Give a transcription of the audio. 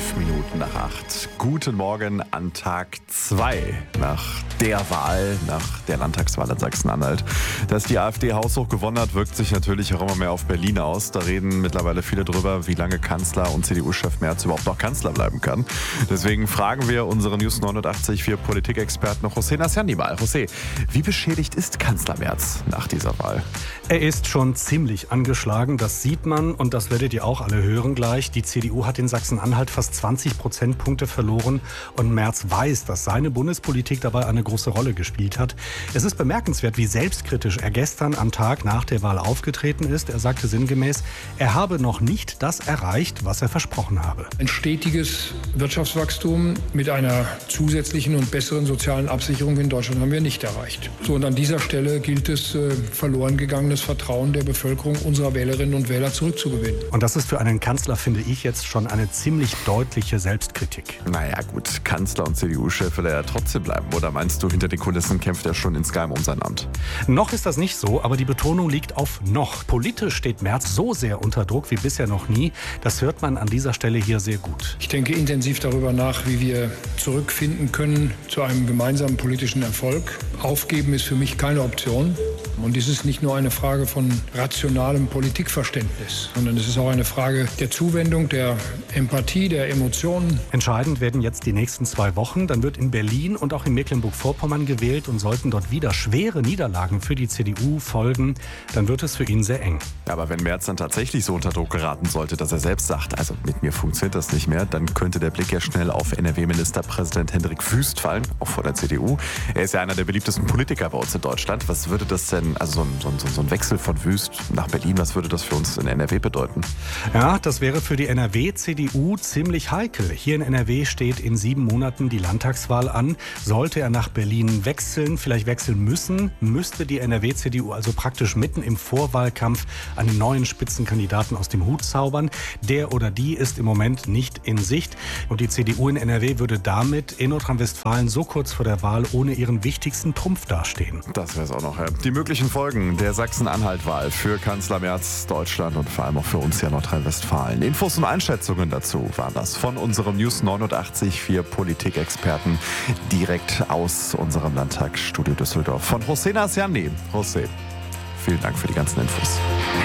7:11. Guten Morgen an Tag 2 nach der Wahl, nach der Landtagswahl in Sachsen-Anhalt. Dass die AfD haushoch gewonnen hat, wirkt sich natürlich auch immer mehr auf Berlin aus. Da reden mittlerweile viele drüber, wie lange Kanzler und CDU-Chef Merz überhaupt noch Kanzler bleiben kann. Deswegen fragen wir unseren News 89.4 Politikexperten José Nasciani mal. José, wie beschädigt ist Kanzler Merz nach dieser Wahl? Er ist schon ziemlich angeschlagen, das sieht man und das werdet ihr auch alle hören gleich. Die CDU hat in Sachsen-Anhalt fast 20 Prozentpunkte verloren und Merz weiß, dass seine Bundespolitik dabei eine große Rolle gespielt hat. Es ist bemerkenswert, wie selbstkritisch er gestern am Tag nach der Wahl aufgetreten ist. Er sagte sinngemäß, er habe noch nicht das erreicht, was er versprochen habe. Ein stetiges Wirtschaftswachstum mit einer zusätzlichen und besseren sozialen Absicherung in Deutschland haben wir nicht erreicht. So, und an dieser Stelle gilt es, verloren gegangenes Vertrauen der Bevölkerung, unserer Wählerinnen und Wähler zurückzugewinnen. Und das ist für einen Kanzler, finde ich, jetzt schon eine ziemlich deutliche Selbstkritik. Naja gut, Kanzler und CDU-Chef will er ja trotzdem bleiben. Oder meinst du, hinter den Kulissen kämpft er schon insgeheim um sein Amt? Noch ist das nicht so, aber die Betonung liegt auf noch. Politisch steht Merz so sehr unter Druck wie bisher noch nie. Das hört man an dieser Stelle hier sehr gut. Ich denke intensiv darüber nach, wie wir zurückfinden können zu einem gemeinsamen politischen Erfolg. Aufgeben ist für mich keine Option. Und dies ist nicht nur eine Frage von rationalem Politikverständnis, sondern es ist auch eine Frage der Zuwendung, der Empathie, der Emotionen. Entscheidend werden jetzt die nächsten 2 Wochen. Dann wird in Berlin und auch in Mecklenburg-Vorpommern gewählt und sollten dort wieder schwere Niederlagen für die CDU folgen, dann wird es für ihn sehr eng. Aber wenn Merz dann tatsächlich so unter Druck geraten sollte, dass er selbst sagt, also mit mir funktioniert das nicht mehr, dann könnte der Blick ja schnell auf NRW-Ministerpräsident Hendrik Wüst fallen, auch vor der CDU. Er ist ja einer der beliebtesten Politiker bei uns in Deutschland. Was würde das denn, also so ein Wechsel von Wüst nach Berlin, was würde das für uns in NRW bedeuten? Ja, das wäre für die NRW-CDU ziemlich heikel. Hier in NRW steht in 7 Monaten die Landtagswahl an. Sollte er nach Berlin wechseln, vielleicht wechseln müssen, müsste die NRW-CDU also praktisch mitten im Vorwahlkampf einen neuen Spitzenkandidaten aus dem Hut zaubern. Der oder die ist im Moment nicht in Sicht. Und die CDU in NRW würde damit in Nordrhein-Westfalen so kurz vor der Wahl ohne ihren wichtigsten Trumpf dastehen. Das wäre es auch noch, ja. Die möglichen Folgen der Sachsen-Anhalt-Wahl für Kanzler Merz, Deutschland und vor allem auch für uns hier Nordrhein-Westfalen. Infos und Einschätzungen dazu waren das von unserem News 89.4 Politikexperten direkt aus unserem Landtagsstudio Düsseldorf von José Nasciani. José, vielen Dank für die ganzen Infos.